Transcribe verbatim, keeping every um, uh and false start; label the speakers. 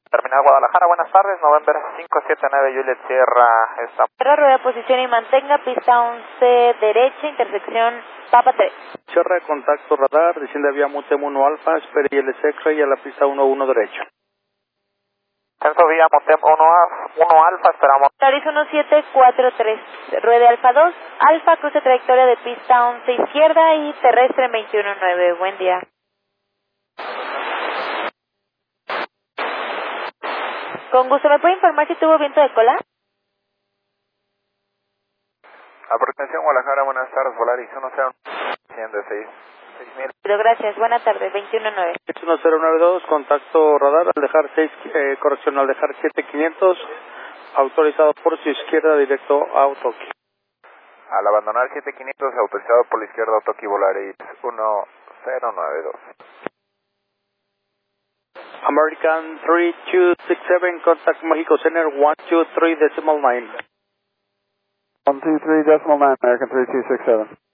Speaker 1: Terminal Guadalajara, buenas tardes, November cinco siete nueve Juliet Sierra, está.
Speaker 2: Sierra, rueda posición y mantenga, pista once derecha, intersección Papa tres.
Speaker 3: Cierra de contacto radar, desciende vía Motem uno Alfa, espere y L S X y a la pista uno uno derecha.
Speaker 1: Censo vía Motem uno Alfa, esperamos.
Speaker 2: Taris uno siete cuatro tres, ruede Alfa dos, Alfa, cruce trayectoria de pista once izquierda y terrestre veintiuno nueve, buen día. Con gusto, ¿me puede informar si tuvo viento de cola?
Speaker 1: Aproximación Guadalajara, buenas tardes, Volaris uno cero seis mil.
Speaker 2: Gracias, buena tarde, veintiuno nueve.
Speaker 3: uno cero nueve dos, contacto radar, al dejar seis, eh, corrección, al dejar siete quinientos, autorizado por su izquierda directo a Otoki.
Speaker 1: Al abandonar siete quinientos, autorizado por la izquierda Otoki Volaris uno cero nueve dos.
Speaker 3: American three two six seven, contact Mexico Center one two three decimal nine.
Speaker 4: one two three decimal nine, American three two six seven.